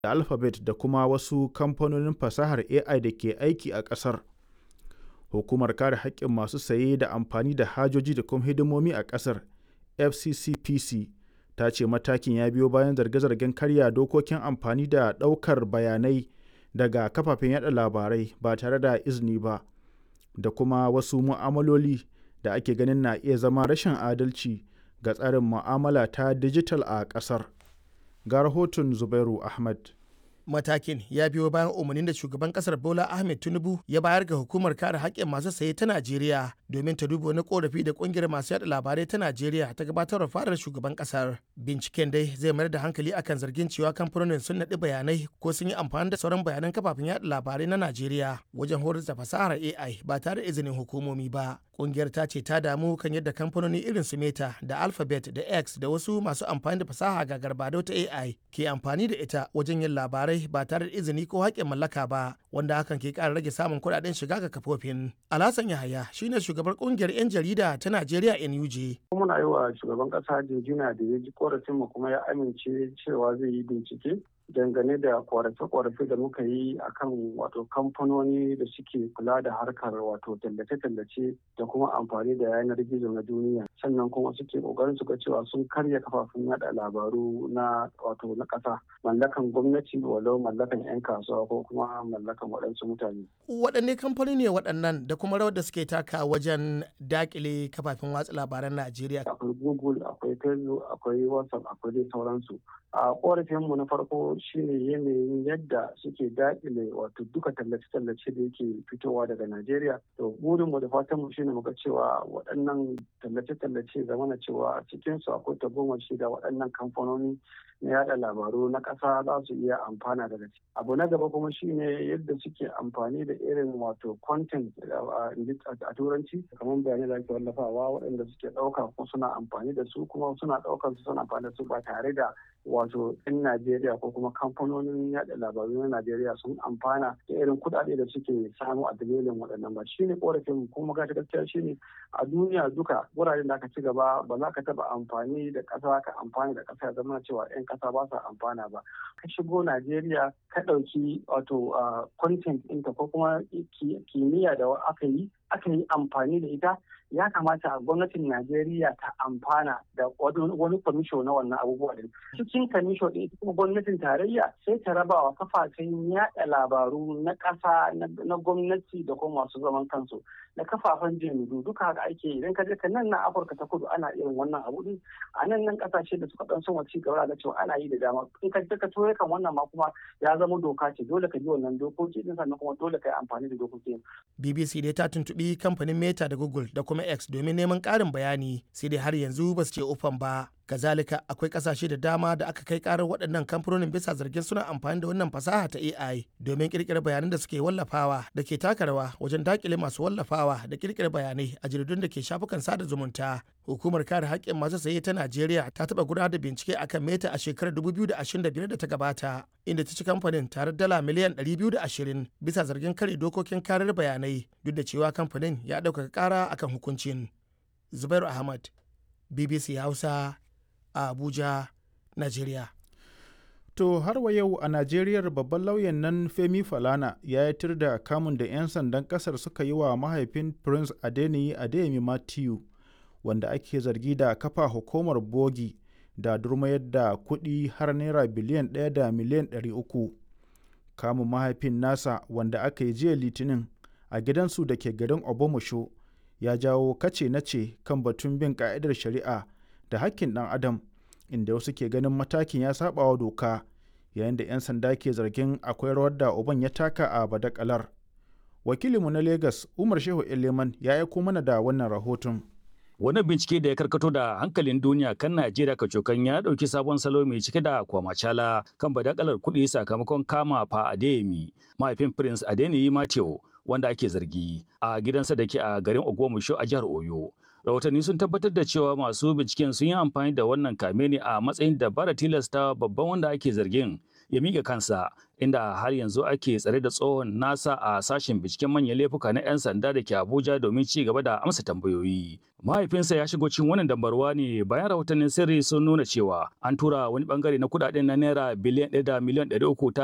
da Alphabet da kuma wasu kamfanonin fasahar AI da ke aiki a ƙasar. Hukumar Kare Haƙƙin Masu Saye da Amfani da Hajoji da kuma Hidimomi a ƙasar (FCCPC) ta ce matakin ya biyo bayan zarge-zargen karya dokokin amfani da ɗaukar bayanai daga kafafen yaɗa labarai ba tare da izini ba da kuma wasu mu'amaloli da ake ganin na iya zama rashin adalci ga tsarin mu'amala ta dijital a ƙasar. Ga rahoton Zubairu Ahmad. Matakin ya biyo bayan umarnin da shugaban kasar Bola Ahmed Tinubu ya bayar ga hukumar kare haƙƙin masu saye ta Najeriya domin ta duba wani korafi da kungiyar masu yada labarai ta Najeriya ta gabatar fadar shugaban kasar. Binciken dai zai mayar da hankali akan zargin cewa kamfanonin sun naɗi bayanai ko sun yi amfani da sauran bayanan kafafen yada labarai na Najeriya wajen horar da fasahar AI ba tare da izinin hukumomi ba. Kungiyar ta ce ta damu kan yadda kamfanoni irin su Meta da Alphabet da X da wasu masu amfani da fasaha ga garbado ta AI ke amfani da ita wajen yin labarai ba tare da izini ko haƙƙin mallaka ba, wanda hakan ke ƙara rage samun kuɗaɗen shiga ga kafofin. Alhassan Yahaya shine shugabar ƙungiyar 'yan jarida ta Najeriya NUJ. Muna yi wa shugaban ƙasa jinjina da ya ji korafin mu kuma ya amince cewa zai yi bincike dangane da korafe-korafe da muka yi akan wato kamfanoni da suke kula da harkar wato tallace-tallace da kuma amfani da yanar gizo na duniya, sannan kuma suke kokarin su ga cewa sun karya kafafen yada labaru na wato na ƙasa, mallakan gwamnati walau mallakan 'yan kasuwa ko kuma mallakan waɗansu mutane. Waɗanne kamfanoni ne waɗannan da kuma rawar da suke taka wajen dakile kafafen watsa labaran Najeriya? Akwai Google, akwai Facebook, akwai WhatsApp, akwai dai sauransu. A korafinmu na farko shine yanayin yadda suke daƙile wato duka tallace-tallace da yake fitowa daga Najeriya. To burinmu da fatanmu shine muga cewa waɗannan tallace-tallace zamana cewa a cikinsu akwai tagomashi da waɗannan kamfanoni na yada labaru na ƙasa za su iya amfana daga ciki. Abu na gaba kuma shine yadda suke amfani da irin wato content a turanci kamar bayanai da ake wallafawa waɗanda suke ɗauka ko suna amfani da su kuma suna ɗaukar su suna amfani da su ba tare da wato 'yan Najeriya ko kuma kamfanonin yada labaru na Najeriya sun amfana da irin kuɗaɗe da suke samu a dalilin waɗannan ba. Shine korafin kuma gaskiya shine a duniya duka wuraren da aka ci gaba ba za ka taɓa amfani da ƙasa ka amfani da ƙasa ya zama cewa 'yan ƙasa ba sa amfana ba. Ka shigo Najeriya ka ɗauki wato content ɗinta ko kuma kimiyya da aka yi amfani da ita, ya kamata gwamnatin Najeriya ta amfana da wani kwamisho na wannan abubuwa din. Cikin kwamisho ɗin kuma gwamnatin tarayya sai ta raba wa kafafen yaɗa labaru na ƙasa na gwamnati da kuma masu zaman kansu da kafafen jaridu duka haka ake yi. Idan ka je ka nan na Afirka ta Kudu ana irin wannan abu din, a nan ƙasashe da suka ɗan son ci gaba da cewa ana yi da dama. In ka je ka toye kan wannan ma kuma ya zama doka ce, dole ka bi wannan dokoki din sannan kuma dole ka yi amfani da dokokin. BBC dai ta tuntuɓi kamfanin Meta da Google da kuma X domin neman ƙarin bayani, sai dai har yanzu ba su ce ufan ba. Kazalika akwai kasashe da dama da aka kai karar waɗannan kamfanonin bisa zargin suna amfani da wannan fasaha ta AI domin kirkirar bayanan da suke wallafawa da ke taka rawa wajen dakile masu wallafawa da kirkirar bayanai a jaridun da ke shafukan sada zumunta. Hukumar kare haƙƙin masu saye ta Najeriya ta taɓa gudanar da bincike akan Meta a shekarar 2025 da ta gabata, inda ta ci kamfanin tare dala miliyan 220 bisa zargin kare dokokin karar bayanai, duk da cewa kamfanin ya ɗaukaka ƙara akan hukuncin. Zubairu Ahmad, BBC Hausa, a Abuja, Najeriya. To har wa yau a Najeriya babban lauyan nan Femi Falana ya yi tir da kamun da 'yan sandan kasar suka yi wa mahaifin Prince Adeniyi Adeyemi Matthew, wanda ake zargi da kafa hukumar bogi da durmayar da kuɗi har naira biliyan 1 da miliyan 300. Kamun mahaifin nasa wanda aka yi jiya Litinin a gidansu da ke garin Obomosho ya jawo kace-nace kan batun bin ka'idar shari'a da hakkin ɗan adam, inda wasu ke ganin matakin ya saba wa doka, yayin da 'yan sanda ke zargin akwai rawar da uban ya taka a badakalar. Wakilinmu na Legas Umar Shehu Eleman ya aiko mana da wannan rahoton. Wani bincike da ya karkato da hankalin duniya kan Najeriya kacokan ya ɗauki sabon salo mai cike da kwamacala kan badakalar kuɗi sakamakon kama fa Adeyemi, mahaifin Prince Adeniyi Matthew, wanda ake zargi a gidansa da ke a garin Ogbomoso a jihar Oyo. Rahotanni sun tabbatar da cewa masu binciken sun yi amfani da wannan kame ne a matsayin dabara tilasta babban wanda ake zargin ya miƙa kansa, inda har yanzu ake tsare da tsohon nasa a sashen binciken manyan laifuka na 'yan sanda da ke Abuja domin ci gaba da amsa tambayoyi. Mahaifinsa ya shigo cikin wannan dambarwa ne bayan rahotannin sirri sun nuna cewa an tura wani bangare na kudaden na naira biliyan 1 da miliyan 300